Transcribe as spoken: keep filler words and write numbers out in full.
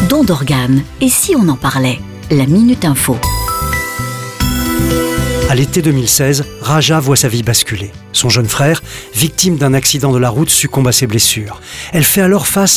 Don d'organes. Et si on en parlait? La Minute Info. À l'été deux mille seize, Raja voit sa vie basculer. Son jeune frère, victime d'un accident de la route, succombe à ses blessures. Elle fait alors face